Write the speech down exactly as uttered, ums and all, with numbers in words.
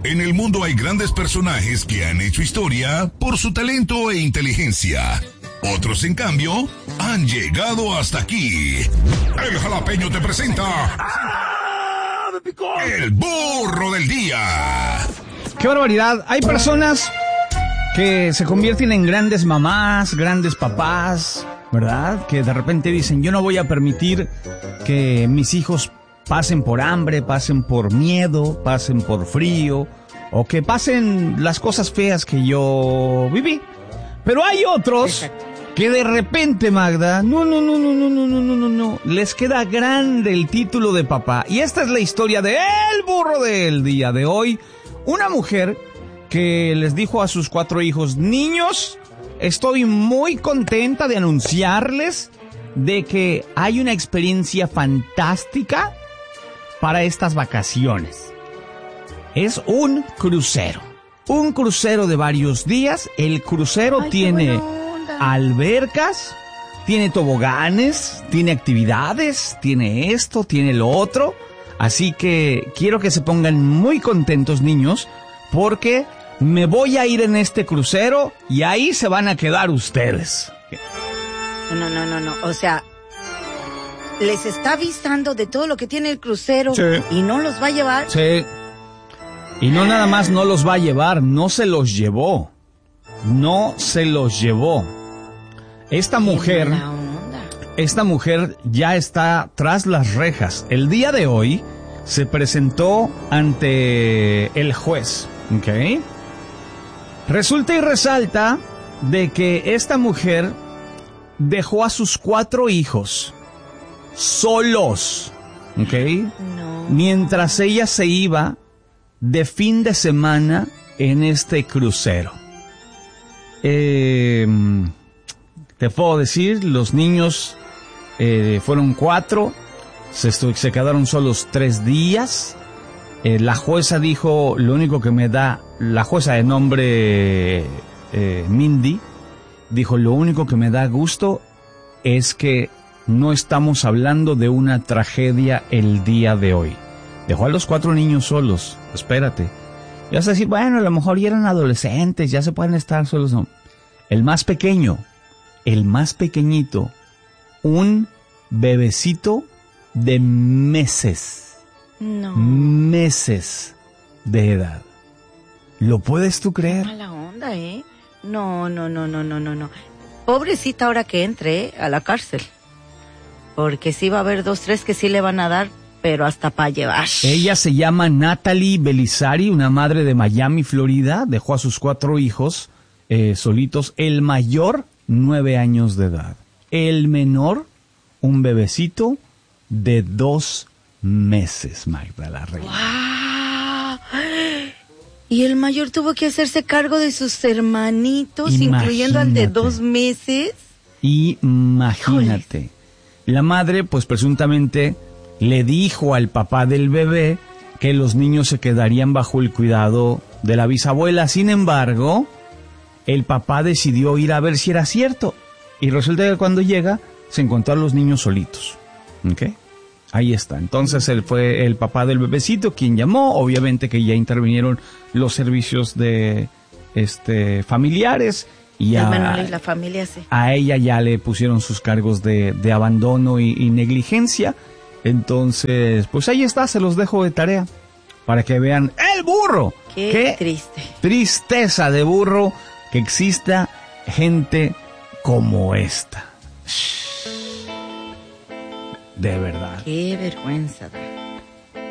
En el mundo hay grandes personajes que han hecho historia por su talento e inteligencia. Otros, en cambio, han llegado hasta aquí. El Jalapeño te presenta... El burro del día. ¡Qué barbaridad! Hay personas que se convierten en grandes mamás, grandes papás, ¿verdad? Que de repente dicen, yo no voy a permitir que mis hijos pasen por hambre, pasen por miedo, pasen por frío, o que pasen las cosas feas que yo viví. Pero hay otros... Exacto. Que de repente, Magda, no, no, no, no, no, no, no, no, no, no, les queda grande el título de papá. Y esta es la historia de El Burro del día de hoy. Una mujer que les dijo a sus cuatro hijos, niños, estoy muy contenta de anunciarles de que hay una experiencia fantástica para estas vacaciones. Es un crucero. Un crucero de varios días. El crucero Ay, tiene... albercas, tiene toboganes, tiene actividades, tiene esto, tiene lo otro. Así que quiero que se pongan muy contentos, niños, porque me voy a ir en este crucero y ahí se van a quedar ustedes. No, no, no, no. O sea, les está avisando de todo lo que tiene el crucero. Sí. Y no los va a llevar. Sí. Y no nada más no los va a llevar, no se los llevó. No se los llevó. Esta mujer, esta mujer ya está tras las rejas. El día de hoy se presentó ante el juez, ¿ok? Resulta y resalta de que esta mujer dejó a sus cuatro hijos solos, ¿ok? No. Mientras ella se iba de fin de semana en este crucero. Eh... Te puedo decir, los niños eh, fueron cuatro, se, se quedaron solos tres días. Eh, la jueza dijo, lo único que me da, la jueza de nombre eh, Mindy, dijo, lo único que me da gusto es que no estamos hablando de una tragedia el día de hoy. Dejó a los cuatro niños solos, espérate. Y vas a decir, bueno, a lo mejor ya eran adolescentes, ya se pueden estar solos. No. El más pequeño, el más pequeñito, un bebecito de meses. No. Meses de edad. ¿Lo puedes tú creer? Qué mala onda, ¿eh? No, no, no, no, no, no, no. Pobrecita ahora que entre ¿eh? a la cárcel. Porque sí va a haber dos, tres que sí le van a dar, pero hasta para llevar. Ella se llama Natalie Belizari, una madre de Miami, Florida. Dejó a sus cuatro hijos eh, solitos. El mayor, nueve años de edad. El menor, un bebecito de dos meses, Magda, la reina. ¡Wow! Y el mayor tuvo que hacerse cargo de sus hermanitos, Imagínate. incluyendo al de dos meses. Imagínate. Híjole. La madre, pues presuntamente, le dijo al papá del bebé que los niños se quedarían bajo el cuidado de la bisabuela. Sin embargo, el papá decidió ir a ver si era cierto. Y resulta que cuando llega, se encontró a los niños solitos. ¿Ok? Ahí está. Entonces él fue el papá del bebecito quien llamó. Obviamente que ya intervinieron los servicios de este familiares. Y a, bueno, la familia sí. a ella ya le pusieron sus cargos de, de abandono y, y negligencia. Entonces, pues ahí está, se los dejo de tarea. Para que vean el burro. Qué, Qué triste. Tristeza de burro que exista gente como esta. De verdad. Qué vergüenza.